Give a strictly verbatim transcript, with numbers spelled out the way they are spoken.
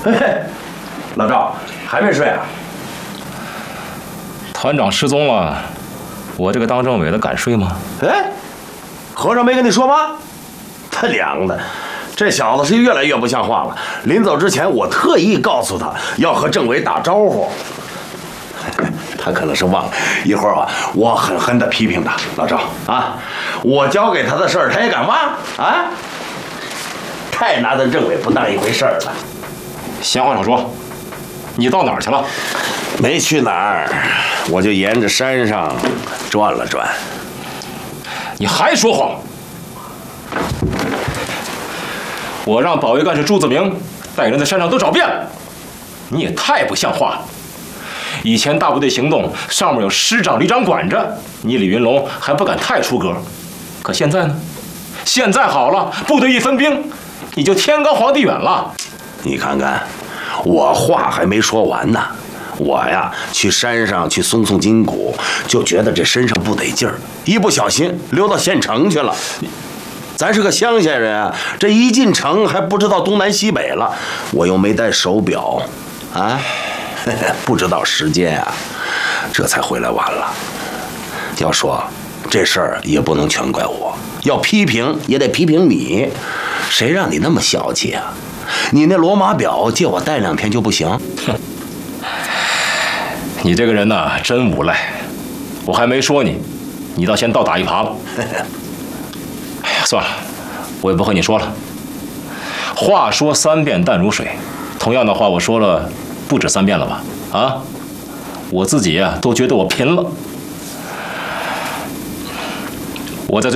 嘿嘿，老赵还没睡啊？ 团长失踪了，我这个当政委的敢睡吗？ 哎，和尚没跟你说吗？他娘的，这小子是越来越不像话了。临走之前，我特意告诉他要和政委打招呼。他可能是忘了，一会儿啊，我狠狠地批评他。老赵啊，我交给他的事儿，他也敢忘啊？太拿咱政委不当一回事儿了。 闲话少说，你到哪儿去了？ 没去哪儿，我就沿着山上转了转。 你还说谎！我让保卫干事朱子明带人在山上都找遍了，你也太不像话了。以前大部队行动上面有师长、旅长管着，你李云龙还不敢太出格。可现在呢？现在好了，部队一分兵，你就天高皇帝远了。 你看看，我话还没说完呢。我呀，去山上去松松筋骨，就觉得这身上不得劲儿，一不小心溜到县城去了。咱是个乡下人啊，这一进城还不知道东南西北了，我又没带手表，啊，不知道时间啊，这才回来晚了。要说这事儿也不能全怪我，要批评也得批评你，谁让你那么小气啊？你那罗马表借我戴两天就不行？ 哼，你这个人呐，真无赖！我还没说你，你倒先倒打一耙了。哎呀，算了，我也不和你说了。话说三遍淡如水，同样的话我说了不止三遍了吧？啊，我自己呀、啊、都觉得我贫了。我在这。